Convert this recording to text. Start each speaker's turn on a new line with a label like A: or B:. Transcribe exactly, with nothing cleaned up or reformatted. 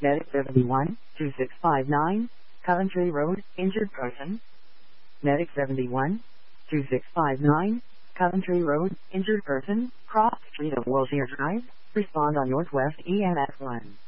A: Medic seventy-one, two six five nine, Coventry Road, injured person. Medic seventy-one, two six five nine, Coventry Road, injured person, cross street of Wilshire Drive. Respond on Northwest E M S one.